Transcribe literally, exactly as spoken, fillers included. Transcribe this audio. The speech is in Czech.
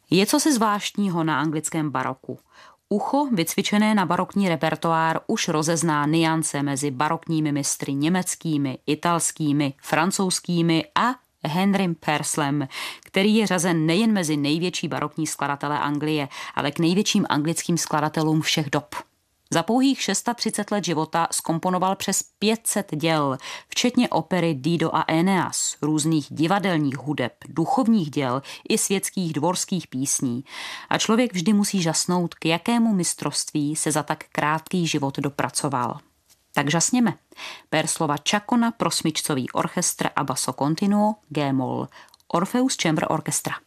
Je cosi zvláštního na anglickém baroku. Ucho, vycvičené na barokní repertoár, už rozezná niance mezi barokními mistry německými, italskými, francouzskými a Henrym Purcellem, který je řazen nejen mezi největší barokní skladatele Anglie, ale k největším anglickým skladatelům všech dob. Za pouhých třicet šest let života zkomponoval přes pět set děl, včetně opery Dido a Eneas, různých divadelních hudeb, duchovních děl i světských dvorských písní. A člověk vždy musí žasnout, k jakému mistrovství se za tak krátký život dopracoval. Tak žasněme. Purcellova Čakona pro smyčcový orchestr a basso continuo G-moll, Orpheus Chamber Orchestra.